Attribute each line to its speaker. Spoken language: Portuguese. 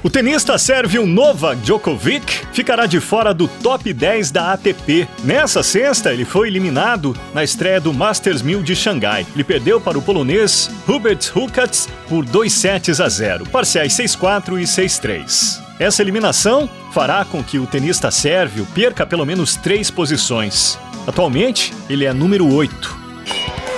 Speaker 1: O tenista sérvio Novak Djokovic ficará de fora do top 10 da ATP. Nessa sexta, ele foi eliminado na estreia do Masters 1000 de Xangai. Ele perdeu para o polonês Hubert Hurkacz por 2-0, parciais 6-4 e 6-3. Essa eliminação fará com que o tenista sérvio perca pelo menos 3 posições. Atualmente, ele é número 8.